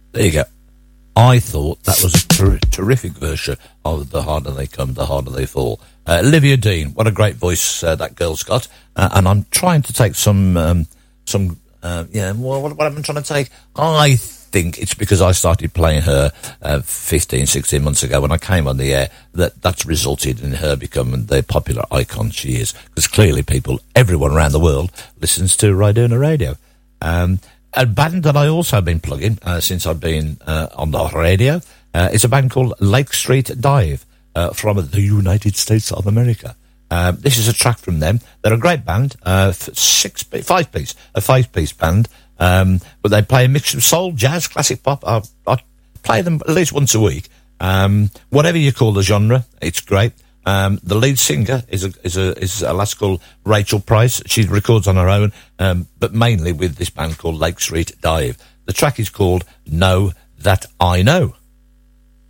There you go. I thought that was a terrific version of The Harder They Come, The Harder They Fall. Olivia Dean, what a great voice that girl's got. And I'm trying to take what am I trying to take? I think it's because I started playing her 15, 16 months ago when I came on the air that's resulted in her becoming the popular icon she is. Because clearly everyone around the world listens to Rydona Radio. A band that I also have been plugging since I've been on the radio is a band called Lake Street Dive from the United States of America. This is a track from them. They're a great band, five-piece band, but they play a mix of soul, jazz, classic pop. I play them at least once a week. Whatever you call the genre, it's great. The lead singer is a lass called Rachel Price. She records on her own, but mainly with this band called Lake Street Dive. The track is called Know That I Know.